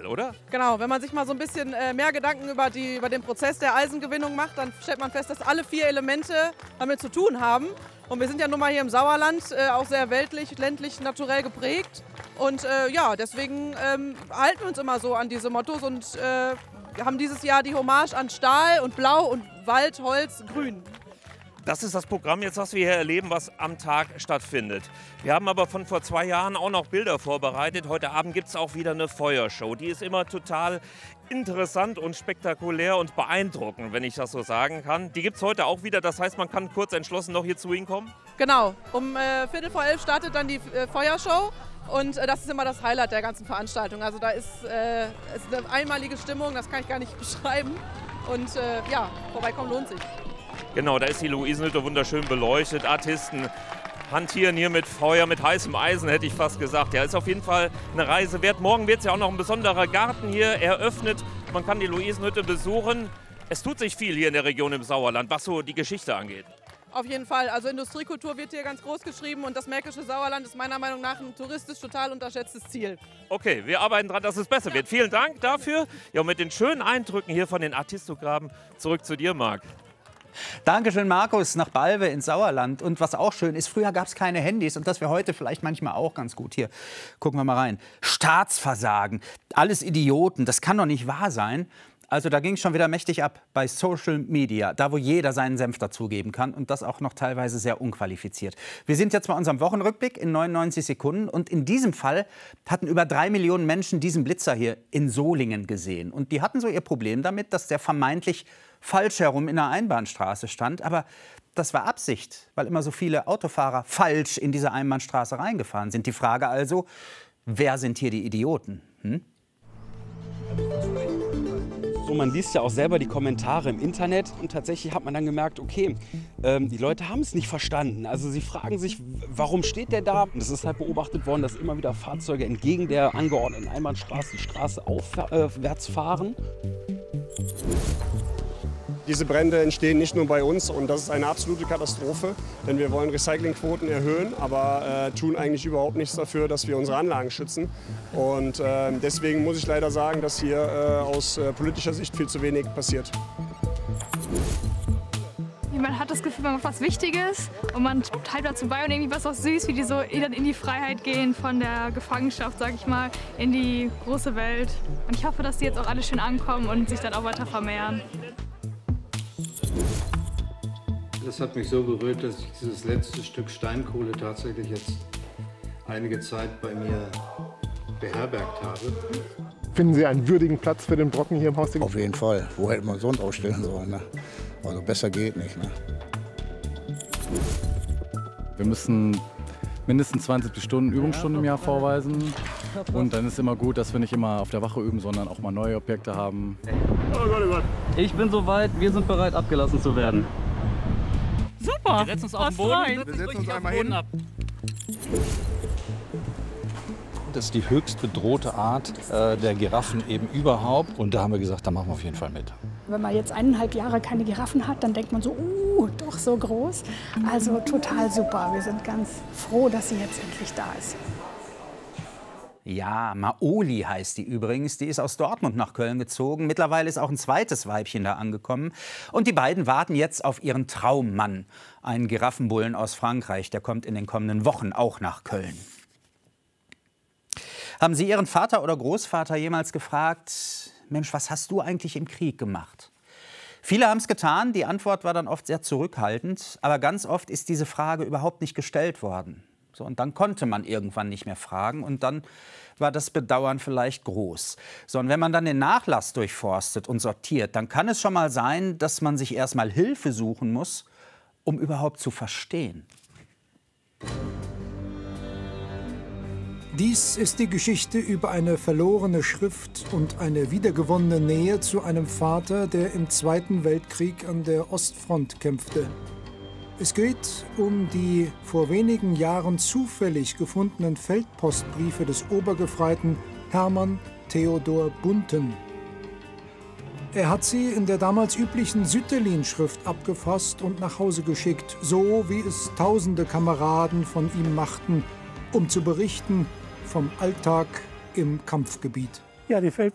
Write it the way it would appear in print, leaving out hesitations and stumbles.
oder? Genau, wenn man sich mal so ein bisschen mehr Gedanken über den Prozess der Eisengewinnung macht, dann stellt man fest, dass alle 4 Elemente damit zu tun haben. Und wir sind ja nun mal hier im Sauerland, auch sehr weltlich, ländlich, naturell geprägt. Und ja, deswegen halten wir uns immer so an diese Mottos und haben dieses Jahr die Hommage an Stahl und Blau und Wald, Holz, Grün. Das ist das Programm jetzt, was wir hier erleben, was am Tag stattfindet. Wir haben aber von vor 2 Jahren auch noch Bilder vorbereitet. Heute Abend gibt es auch wieder eine Feuershow. Die ist immer total interessant und spektakulär und beeindruckend, wenn ich das so sagen kann. Die gibt es heute auch wieder. Das heißt, man kann kurz entschlossen noch hier zu Ihnen kommen? Genau, um 11:15 startet dann die Feuershow. Und das ist immer das Highlight der ganzen Veranstaltung. Also da ist eine einmalige Stimmung, das kann ich gar nicht beschreiben. Und ja, vorbeikommen lohnt sich. Genau, da ist die Luisenhütte wunderschön beleuchtet. Artisten hantieren hier mit Feuer, mit heißem Eisen, hätte ich fast gesagt. Ja, ist auf jeden Fall eine Reise wert. Morgen wird es ja auch noch ein besonderer Garten hier eröffnet. Man kann die Luisenhütte besuchen. Es tut sich viel hier in der Region im Sauerland, was so die Geschichte angeht. Auf jeden Fall. Also Industriekultur wird hier ganz groß geschrieben und das märkische Sauerland ist meiner Meinung nach ein touristisch total unterschätztes Ziel. Okay, wir arbeiten daran, dass es besser wird. Vielen Dank dafür. Ja, und mit den schönen Eindrücken hier von den Artistograben zurück zu dir, Marc. Dankeschön, Markus, nach Balve ins Sauerland. Und was auch schön ist, früher gab es keine Handys und das wäre heute vielleicht manchmal auch ganz gut. Hier, gucken wir mal rein. Staatsversagen, alles Idioten, das kann doch nicht wahr sein. Also da ging es schon wieder mächtig ab bei Social Media, da wo jeder seinen Senf dazugeben kann und das auch noch teilweise sehr unqualifiziert. Wir sind jetzt bei unserem Wochenrückblick in 99 Sekunden und in diesem Fall hatten über 3 Millionen Menschen diesen Blitzer hier in Solingen gesehen. Und die hatten so ihr Problem damit, dass der vermeintlich falsch herum in der Einbahnstraße stand. Aber das war Absicht, weil immer so viele Autofahrer falsch in diese Einbahnstraße reingefahren sind. Die Frage also, wer sind hier die Idioten? So, man liest ja auch selber die Kommentare im Internet und tatsächlich hat man dann gemerkt, okay, die Leute haben es nicht verstanden. Also sie fragen sich, warum steht der da? Und es ist halt beobachtet worden, dass immer wieder Fahrzeuge entgegen der angeordneten Einbahnstraße die Straße aufwärts fahren. Diese Brände entstehen nicht nur bei uns und das ist eine absolute Katastrophe, denn wir wollen Recyclingquoten erhöhen, aber tun eigentlich überhaupt nichts dafür, dass wir unsere Anlagen schützen. Und deswegen muss ich leider sagen, dass hier aus politischer Sicht viel zu wenig passiert. Man hat das Gefühl, man macht was Wichtiges und man teilt dazu bei und irgendwie was auch süß, wie die so in die Freiheit gehen von der Gefangenschaft, sag ich mal, in die große Welt. Und ich hoffe, dass die jetzt auch alle schön ankommen und sich dann auch weiter vermehren. Das hat mich so berührt, dass ich dieses letzte Stück Steinkohle tatsächlich jetzt einige Zeit bei mir beherbergt habe. Finden Sie einen würdigen Platz für den Brocken hier im Haus? Auf jeden Fall. Wo hätte man sonst ausstellen sollen? Ne? Also besser geht nicht. Ne? Wir müssen mindestens 72 Stunden Übungsstunden im Jahr vorweisen. Und dann ist immer gut, dass wir nicht immer auf der Wache üben, sondern auch mal neue Objekte haben. Oh Gott, oh Gott. Ich bin soweit, wir sind bereit, abgelassen zu werden. Super! Wir setzen uns auf den Boden. Wir setzen uns einmal hin. Das ist die höchst bedrohte Art der Giraffen eben überhaupt. Und da haben wir gesagt, da machen wir auf jeden Fall mit. Wenn man jetzt 1,5 Jahre keine Giraffen hat, dann denkt man so, doch so groß. Also total super. Wir sind ganz froh, dass sie jetzt endlich da ist. Ja, Maoli heißt die übrigens. Die ist aus Dortmund nach Köln gezogen. Mittlerweile ist auch ein zweites Weibchen da angekommen. Und die beiden warten jetzt auf ihren Traummann. Einen Giraffenbullen aus Frankreich. Der kommt in den kommenden Wochen auch nach Köln. Haben Sie Ihren Vater oder Großvater jemals gefragt, Mensch, was hast du eigentlich im Krieg gemacht? Viele haben es getan. Die Antwort war dann oft sehr zurückhaltend. Aber ganz oft ist diese Frage überhaupt nicht gestellt worden. So, und dann konnte man irgendwann nicht mehr fragen und dann war das Bedauern vielleicht groß. So, und wenn man dann den Nachlass durchforstet und sortiert, dann kann es schon mal sein, dass man sich erst mal Hilfe suchen muss, um überhaupt zu verstehen. Dies ist die Geschichte über eine verlorene Schrift und eine wiedergewonnene Nähe zu einem Vater, der im Zweiten Weltkrieg an der Ostfront kämpfte. Es geht um die vor wenigen Jahren zufällig gefundenen Feldpostbriefe des Obergefreiten Hermann Theodor Bunten. Er hat sie in der damals üblichen Sütterlin-Schrift abgefasst und nach Hause geschickt, so wie es tausende Kameraden von ihm machten, um zu berichten vom Alltag im Kampfgebiet. Ja, die